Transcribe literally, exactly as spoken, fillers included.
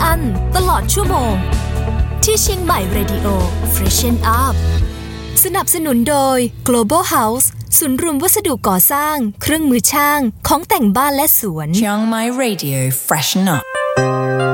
อั้นตลอดชั่วโมงที่เชียงใหม่ Radio Freshen Up สนับสนุนโดย Global House ศูนย์รวมวัสดุก่อสร้างเครื่องมือช่างของแต่งบ้านและสวน Chiang Mai Radio Freshen Up